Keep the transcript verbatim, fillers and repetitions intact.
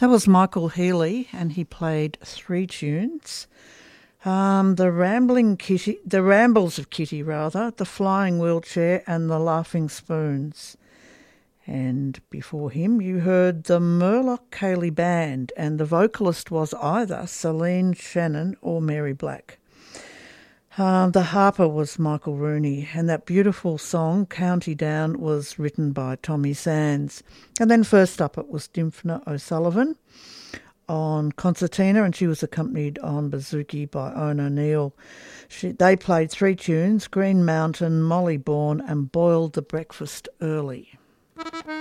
That was Michael Healy, and he played three tunes. Um, the Rambling Kitty, the Rambles of Kitty, rather, the Flying Wheelchair, and the Laughing Spoons. And before him, you heard the Murloc Cayley Band, and the vocalist was either Celine Shannon or Mary Black. Uh, the harper was Michael Rooney, and that beautiful song, County Down, was written by Tommy Sands. And then first up it was Dymphna O'Sullivan on concertina, and she was accompanied on bouzouki by Owen O'Neill. She, they played three tunes, Green Mountain, Molly Bourne, and Boiled the Breakfast Early.